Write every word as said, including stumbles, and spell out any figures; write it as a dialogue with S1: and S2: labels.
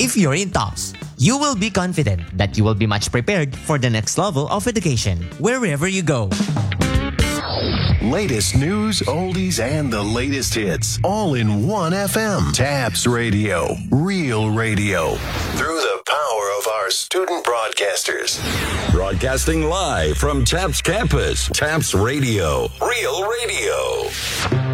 S1: If you're in TOPS, you will be confident that you will be much prepared for the next level of education wherever you go.
S2: Latest news, oldies, and the latest hits, all in one F M. TAPS Radio, real radio. Through the power of our student broadcasters.
S3: Broadcasting live from TAPS campus. TAPS Radio, real radio.